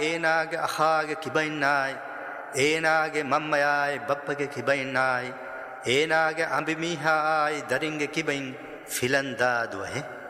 ಏನಾಗೆ ಅಹಾಗೆ ಕಿಬೈನಾಯ್ ಏನಾಗೆ ಮಮ್ಮಯಾಯ್ ಬಪ್ಪಗೆ ಕಿಬೈನಾಯ್ ಏನಾಗೆ ಅಂಬಿಮೀಹಾಯ್ ದರಿಂಗೆ ಕಿಬೈನ್ ಫಿಲಂದಾದುವಹೆ